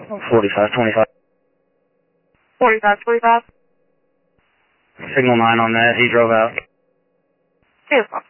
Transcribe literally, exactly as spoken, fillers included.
forty-five twenty-five. forty-five twenty-five. Signal nine on that. He drove out. Beautiful.